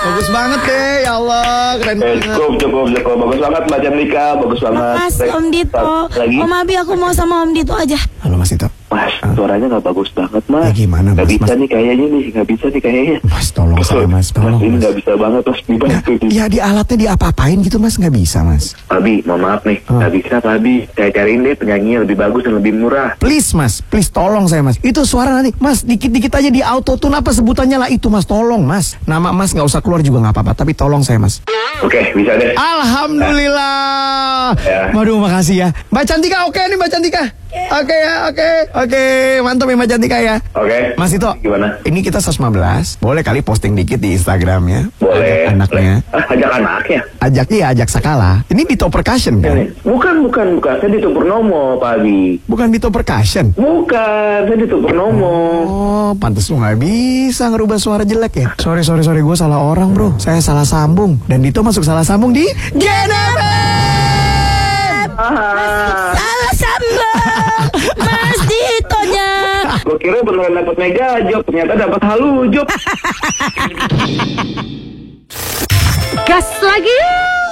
Bagus banget deh, ya Allah, keren banget. Cukup. Bagus banget Mbak Cantika, bagus banget. Mas, Om Dito. Lagi? Om Abi, aku mau sama Om Dito aja. Halo Mas Dito. Mas, suaranya nggak bagus banget Mas. Ya, gimana, Mas? Nggak bisa Mas? nih kayaknya Mas, tolong saya Mas, tolong Ini Mas. nggak bisa banget Mas, dibantu. Ya di alatnya diapa-apain gitu Mas, nggak bisa Mas. Abi, mohon maaf nih, nggak bisa Pak Abi. Saya cariin deh penyanyi yang lebih bagus dan lebih murah. Please Mas, please tolong saya Mas. Itu suara nanti Mas, dikit-dikit aja di autotune apa sebutannya lah itu Mas, tolong Mas. Nama Mas nggak usah keluar juga nggak apa-apa, tapi tolong saya Mas. Oke, bisa deh. Alhamdulillah. Ya. Waduh, makasih ya. Mbak Cantika, oke nih Mbak Cantika. Oke ya, oke. Mantap ya Mbak Cantika ya. Oke. Mas Dito, Gimana? ini kita 115. Boleh kali posting dikit di Instagram ya. Boleh. Ajak anaknya. Ajak anaknya? Ajak Sakala. Ini Dito Percussion kan? Bukan. Saya Dito Purnomo, Pak Abi. Bukan Dito Percussion. Bukan, saya Dito Purnomo. Oh, pantes lu nggak bisa ngerubah suara jelek ya. Sorry, gue salah orang bro. Saya salah sambung. Dan Dito masuk salah sambung di GNFM. Salah sambung, Mas Ditonya. Gue kira beneran dapat mega job, ternyata dapat halu job. Gas lagi.